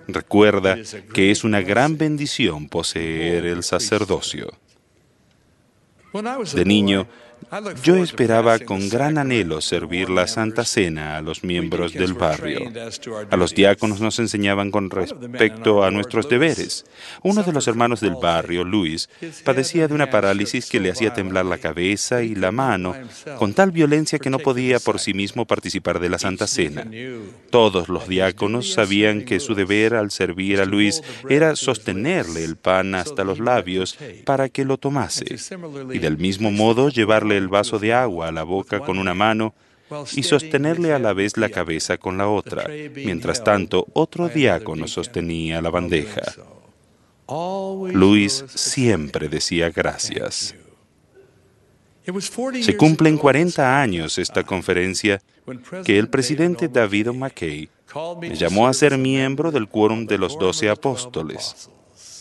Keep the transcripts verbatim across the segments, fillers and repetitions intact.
Recuerda que es una gran bendición poseer el sacerdocio. De niño, yo esperaba con gran anhelo servir la Santa Cena a los miembros del barrio. A los diáconos nos enseñaban con respecto a nuestros deberes. Uno de los hermanos del barrio, Luis, padecía de una parálisis que le hacía temblar la cabeza y la mano con tal violencia que no podía por sí mismo participar de la Santa Cena. Todos los diáconos sabían que su deber al servir a Luis era sostenerle el pan hasta los labios para que lo tomase, y del mismo modo llevarle el vaso de agua a la boca con una mano y sostenerle a la vez la cabeza con la otra. Mientras tanto, otro diácono sostenía la bandeja. Luis siempre decía gracias. Se cumplen cuarenta años esta conferencia que el presidente David McKay me llamó a ser miembro del quórum de los doce apóstoles.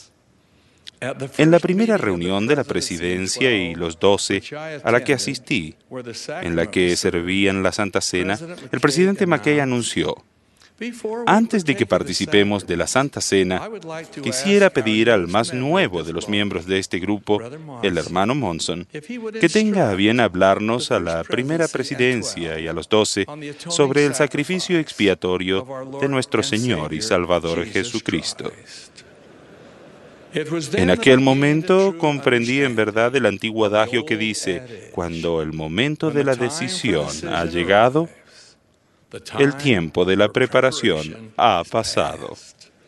En la primera reunión de la presidencia y los doce a la que asistí, en la que servían la Santa Cena, el presidente McKay anunció: antes de que participemos de la Santa Cena, quisiera pedir al más nuevo de los miembros de este grupo, el hermano Monson, que tenga a bien hablarnos a la primera presidencia y a los doce sobre el sacrificio expiatorio de nuestro Señor y Salvador Jesucristo. En aquel momento comprendí en verdad el antiguo adagio que dice: cuando el momento de la decisión ha llegado, el tiempo de la preparación ha pasado.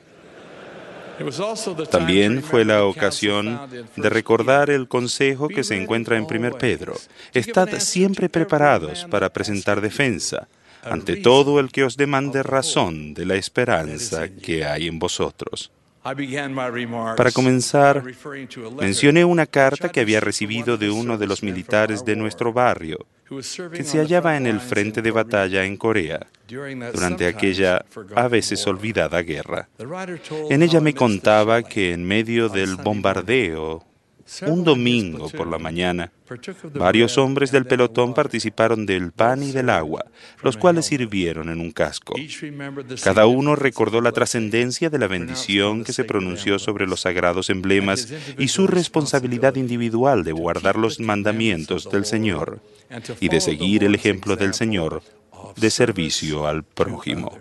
También fue la ocasión de recordar el consejo que se encuentra en Primera Pedro: estad siempre preparados para presentar defensa ante todo el que os demande razón de la esperanza que hay en vosotros. Para comenzar, mencioné una carta que había recibido de uno de los militares de nuestro barrio, que se hallaba en el frente de batalla en Corea, durante aquella a veces olvidada guerra. En ella me contaba que en medio del bombardeo, un domingo por la mañana, varios hombres del pelotón participaron del pan y del agua, los cuales sirvieron en un casco. Cada uno recordó la trascendencia de la bendición que se pronunció sobre los sagrados emblemas y su responsabilidad individual de guardar los mandamientos del Señor y de seguir el ejemplo del Señor de servicio al prójimo.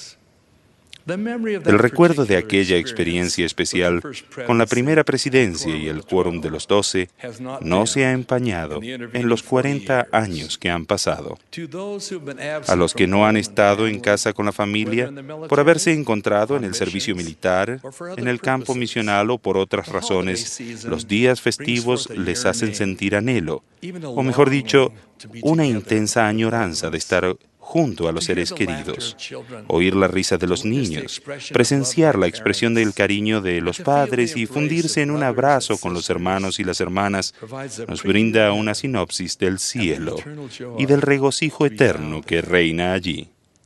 El recuerdo de aquella experiencia especial con la primera presidencia y el quórum de los doce no se ha empañado en los cuarenta años que han pasado. A los que no han estado en casa con la familia por haberse encontrado en el servicio militar, en el campo misional o por otras razones, los días festivos les hacen sentir anhelo, o mejor dicho, una intensa añoranza de estar junto a los seres queridos, oír la risa de los niños, presenciar la expresión del cariño de los padres y fundirse en un abrazo con los hermanos y las hermanas, nos brinda una sinopsis del cielo y del regocijo eterno que reina allí.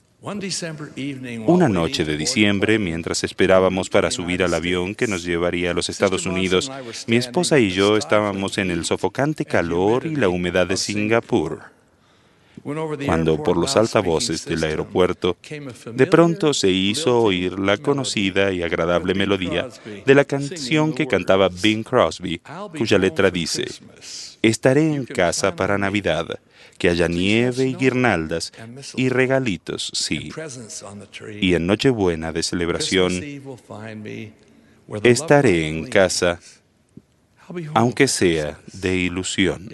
Una noche de diciembre, mientras esperábamos para subir al avión que nos llevaría a los Estados Unidos, mi esposa y yo estábamos en el sofocante calor y la humedad de Singapur, cuando por los altavoces del aeropuerto de pronto se hizo oír la conocida y agradable melodía de la canción que cantaba Bing Crosby, cuya letra dice: estaré en casa para Navidad, que haya nieve y guirnaldas y regalitos, sí, y en Nochebuena de celebración estaré en casa, aunque sea de ilusión.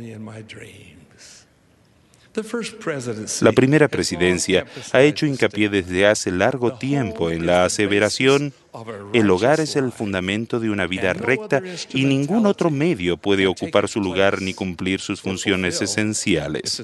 La primera presidencia ha hecho hincapié desde hace largo tiempo en la aseveración: el hogar es el fundamento de una vida recta y ningún otro medio puede ocupar su lugar ni cumplir sus funciones esenciales.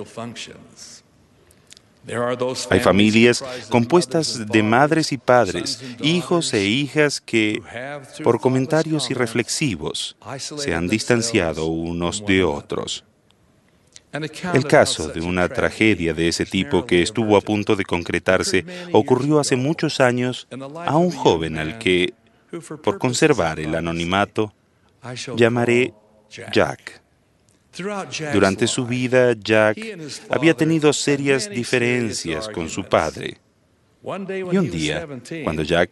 Hay familias compuestas de madres y padres, hijos e hijas que, por comentarios irreflexivos, se han distanciado unos de otros. El caso de una tragedia de ese tipo que estuvo a punto de concretarse ocurrió hace muchos años a un joven al que, por conservar el anonimato, llamaré Jack. Durante su vida, Jack había tenido serias diferencias con su padre. Y un día, cuando Jack